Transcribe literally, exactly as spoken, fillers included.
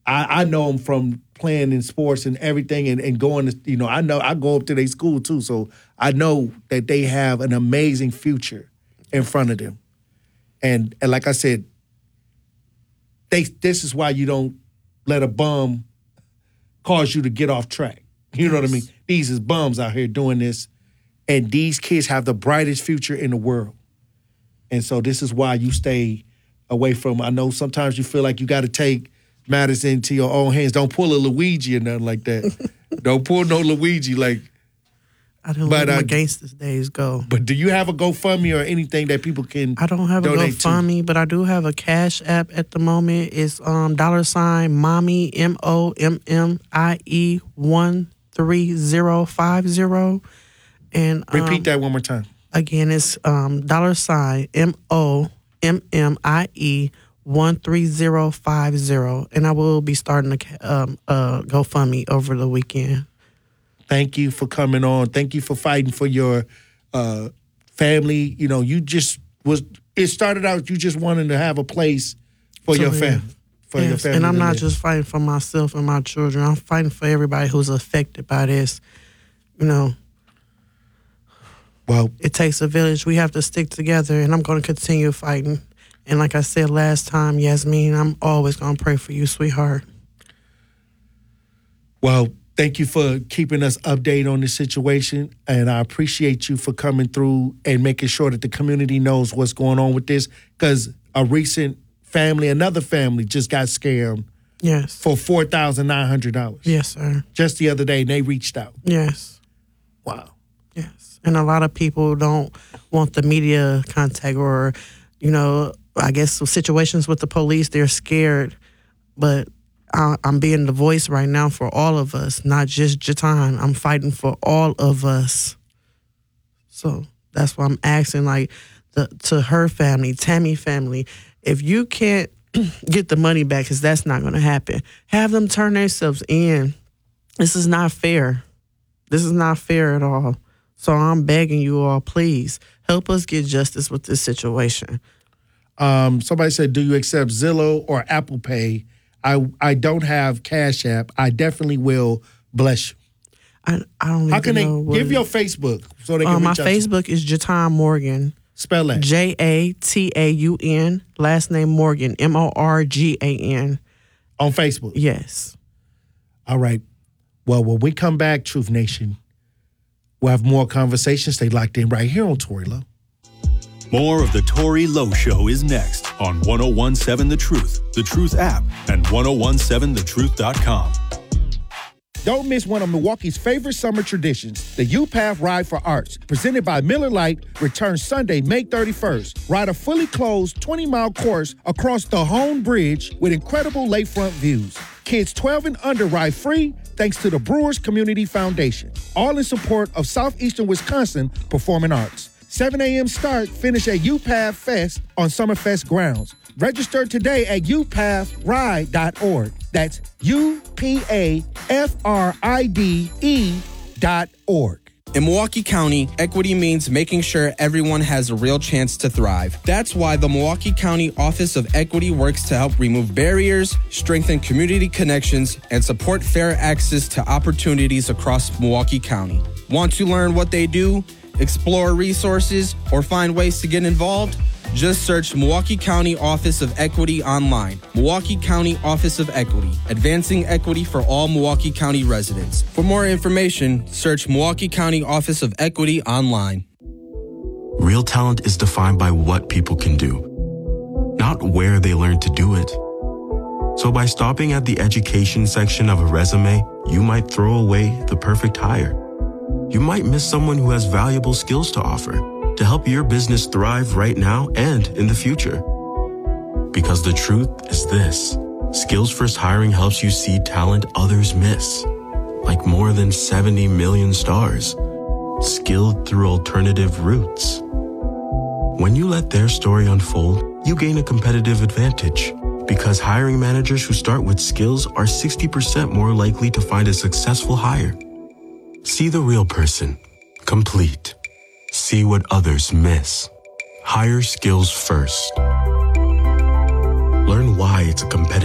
I, I know them from playing in sports and everything and, and going to, you know, I know I go up to their school too, so I know that they have an amazing future in front of them. And, and like I said, they this is why you don't let a bum cause you to get off track. You know what I mean? These is bums out here doing this, and these kids have the brightest future in the world. And so this is why you stay away from, I know sometimes you feel like you got to take matters into your own hands. Don't pull a Luigi or nothing like that. Don't pull no Luigi. Like, I don't let my gangsters days go. But do you have a GoFundMe or anything that people can I don't have a GoFundMe, but I do have a Cash App at the moment. It's um, dollar sign Mommy, M O M M I E one three zero five zero. And um, repeat that one more time. Again, it's um, dollar sign M O M M I E one three zero five zero, and I will be starting a um, uh, GoFundMe over the weekend. Thank you for coming on. Thank you for fighting for your uh, family. You know, you just was. It started out you just wanting to have a place for so, your family. Yeah. For yes. your family, and I'm not live. just fighting for myself and my children. I'm fighting for everybody who's affected by this. You know. Well, it takes a village. We have to stick together, and I'm going to continue fighting. And like I said last time, Yasmin, I'm always going to pray for you, sweetheart. Well, thank you for keeping us updated on the situation, and I appreciate you for coming through and making sure that the community knows what's going on with this, because a recent family, another family, just got scammed. Yes. For four thousand nine hundred dollars. Yes, sir. Just the other day, and they reached out. Yes. Wow. Yes. And a lot of people don't want the media contact or, you know, I guess situations with the police, they're scared. But I, I'm being the voice right now for all of us, not just Jatan. I'm fighting for all of us. So that's why I'm asking, like, the, to her family, Tammy family, if you can't get the money back, because that's not going to happen, have them turn themselves in. This is not fair. This is not fair at all. So I'm begging you all, please, help us get justice with this situation. Um, somebody said, do you accept Zillow or Apple Pay? I I don't have Cash App. I definitely will. Bless you. I, I don't How can they know give your Facebook so they can uh, reach my out Facebook to is Jatan Morgan. Spell that. J A T A U N, last name Morgan, M O R G A N. On Facebook? Yes. All right. Well, when we come back, Truth Nation, we'll have more conversations. Stay locked in right here on Tory Lowe. More of the Tory Lowe Show is next on one oh one seven The Truth, The Truth app, and ten seventeen the truth dot com. Don't miss one of Milwaukee's favorite summer traditions, the U-Path Ride for Arts, presented by Miller Lite, returns Sunday, May thirty-first. Ride a fully closed twenty-mile course across the Hone Bridge with incredible lakefront views. Kids twelve and under ride free thanks to the Brewers Community Foundation. All in support of Southeastern Wisconsin Performing Arts. seven a.m. start, finish at U-Path Fest on Summerfest grounds. Register today at u path ride dot org. That's U P A F R I D E dot org. In Milwaukee County, equity means making sure everyone has a real chance to thrive. That's why the Milwaukee County Office of Equity works to help remove barriers, strengthen community connections, and support fair access to opportunities across Milwaukee County. Want to learn what they do, explore resources, or find ways to get involved? Just search Milwaukee County Office of Equity online. Milwaukee County Office of Equity, advancing equity for all Milwaukee County residents. For more information, search Milwaukee County Office of Equity online. Real talent is defined by what people can do, not where they learn to do it. So by stopping at the education section of a resume, you might throw away the perfect hire. You might miss someone who has valuable skills to offer to help your business thrive right now and in the future. Because the truth is this: Skills First Hiring helps you see talent others miss, like more than seventy million stars, skilled through alternative routes. When you let their story unfold, you gain a competitive advantage, because hiring managers who start with skills are sixty percent more likely to find a successful hire. See the real person, complete. See what others miss. Hire skills first. Learn why it's a competitive